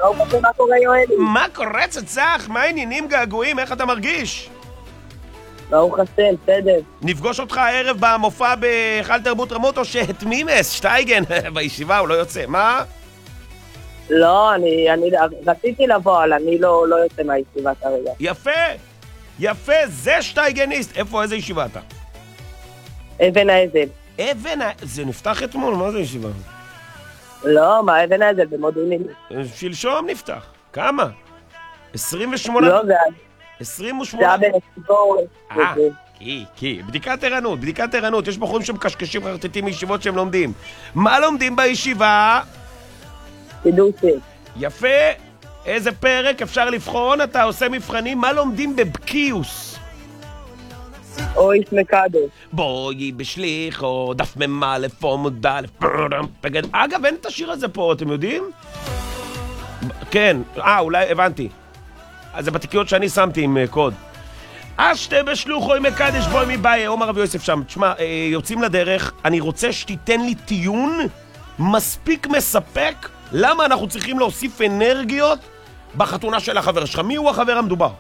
מה קורה יואלי? מה קורה צצח? מה העניינים געגועים? איך אתה מרגיש? ברוך השם, בסדר. נפגוש אותך הערב במופע בהיכל תרבות רמות או שהתמימס, שטייגן, בישיבה הוא לא יוצא, מה? לא, אני רציתי לבוא, אבל אני לא יוצא מהישיבה כרגע. יפה, זה שטייגניסט. איזה ישיבה אתה? אבן האזל. זה נפתח אתמול, מה זה ישיבה? לא, מה אבן האזל במודיעין? שלשום נפתח. כמה? 28? לא, זה 28? היה בנסיבות. בדיקת ערנות. יש בחורים שמקשקשים חרטטים מישיבות שהם לומדים. מה לומדים בישיבה? קידושין. יפה. איזה פרק אפשר לבחון? אתה עושה מבחנים. מה לומדים בבקיוס? או איש מקדש. בואי בשליח או דף ממלף או מודל. אגב, אין את השיר הזה פה, אתם יודעים? כן, אולי הבנתי. אז זה בתיקיות שאני שמתי עם קוד. אשתה בשלוחו עם מקדש בואי מבאי, עומר רבי יוסף שם. תשמע, יוצאים לדרך, אני רוצה שתיתן לי טיעון מספיק מספק למה אנחנו צריכים להוסיף אנרגיות בחתונה של החבר שלך. מי הוא החבר המדובר?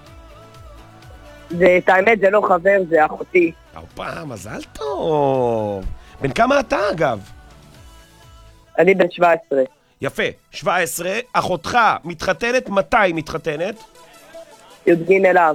את האמת, זה לא חבר, זה אחותי. מזל טוב. בן כמה אתה אגב? אני בן 17. יפה, 17. אחותך מתחתנת, מתי מתחתנת? י"ג אליו.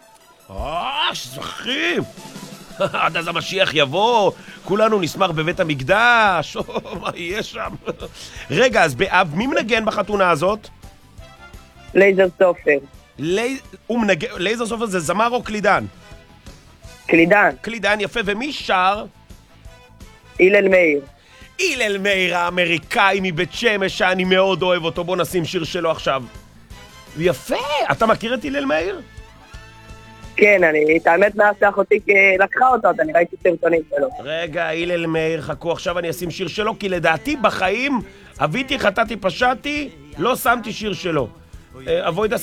שזכים. עד אז המשיח יבוא, כולנו נשמח בבית המקדש, מה יהיה שם? רגע, אז באב, מי מנגן בחתונה הזאת? לייזר סופר. לייזר סופר זה זמר או קלידן? קלידן. קלידן, יפה, ומי שר? הלל מאיר. הלל מאיר האמריקאי מבית שמש שאני מאוד אוהב אותו, בוא נשים שיר שלו עכשיו. יפה, אתה מכיר את הלל מאיר? כן, את האמת מאז שאחותי לקחה אותו, אז אני ראיתי סרטונים שלו. רגע, הלל מאיר, חכו, עכשיו אני אשים שיר שלו, כי לדעתי בחיים, אביתי, חטאתי, פשעתי, לא שמתי שיר שלו. אבוידע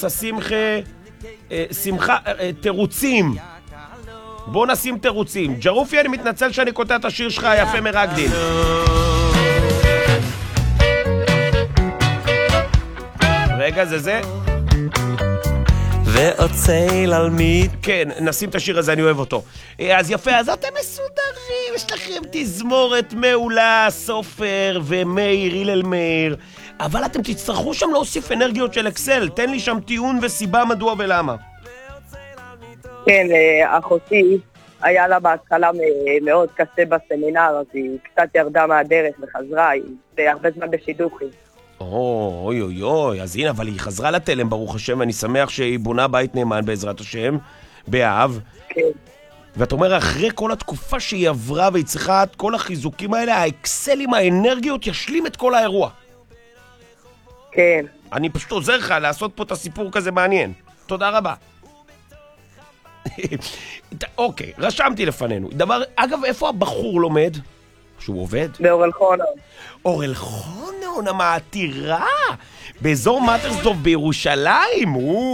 שמחה, תירוצים. בוא נשים תירוצים. ג'רופי, אני מתנצל שאני קוטע את השיר שלך, יפה מרגדין. רגע, זה. ועוד צייל על מיד. כן, נשים את השיר הזה, אני אוהב אותו. אז יפה, אז אתם מסודרים, יש לכם תזמורת מעולה, סופר ומאיר, הלל מאיר, אבל אתם תצטרכו שם להוסיף אנרגיות של אקסל. תן לי שם טיעון וסיבה מדוע ולמה. כן, אחותי היה לה בהתחלה מאוד קשה בסמינר, אז היא קצת ירדה מהדרך וחזרה, היא הרבה זמן בשידוכים. אוי, אז הנה, אבל היא חזרה לתלם, ברוך השם, ואני שמח שהיא בונה בית נאמן בעזרת השם, באב. כן. ואת אומר, אחרי כל התקופה שהיא עברה והיא צריכה את כל החיזוקים האלה, האקסלים, האנרגיות ישלים את כל האירוע. כן. אני פשוט עוזר לך לעשות פה את הסיפור כזה מעניין. תודה רבה. אוקיי, רשמתי לפנינו. אגב, איפה הבחור לומד? שהוא עובד? באורל חונון. אורל חונון, המעתירה! באזור מטרסדורף בירושלים!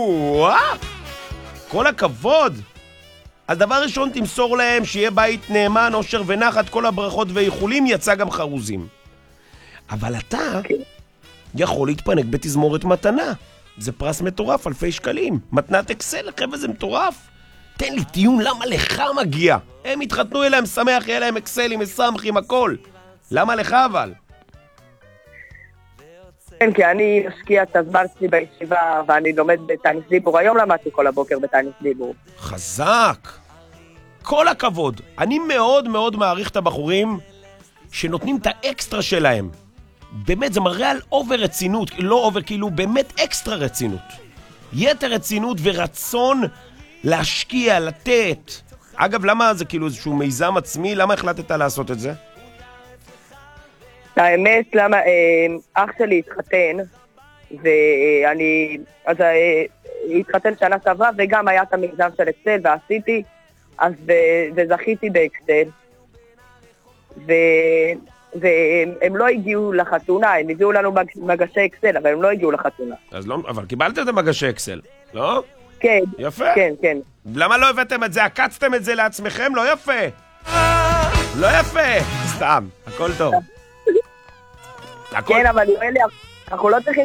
כל הכבוד! אז דבר ראשון, תמסור להם שיהיה בית נאמן, אושר ונחת, כל הברכות ואיחולים, יצא גם חרוזים. אבל אתה יכול להתפנק בתזמורת מתנה. זה פרס מטורף, אלפי שקלים. מתנת אקסל, חבר'ה, זה מטורף. תן לי טיעון למה לך מגיע. הם התחתנו אליהם שמח, יהיה להם אקסלים, מסמכים, הכל. למה לך אבל? כן, כי אני משקיע את הזמן שלי בישיבה, ואני לומד בטניס דיבור. היום למדתי כל הבוקר בטניס דיבור. חזק! כל הכבוד. אני מאוד מאוד מעריך את הבחורים שנותנים את האקסטרה שלהם. באמת, זה מראה על אובר רצינות. לא אובר, כאילו באמת אקסטרה רצינות. יתר רצינות ורצון להשקיע, לתת. אגב, למה זה כאילו איזשהו מיזם עצמי? למה החלטת לעשות את זה? האמת, למה, אח שלי התחתן, אז התחתן שנה שעברה, וגם היה את המיזם של אקסל, ועשיתי, וזכיתי באקסל, והם לא הגיעו לחתונה, הם הביאו לנו מגשי אקסל, אבל הם לא הגיעו לחתונה. אז לא, אבל קיבלתם את המגשי אקסל, לא? כן. יפה. כן, כן. למה לא הבאתם את זה? עקצתם את זה לעצמכם? לא יפה. לא יפה. סתם, הכל טוב. כן, אבל אנחנו לא צריכים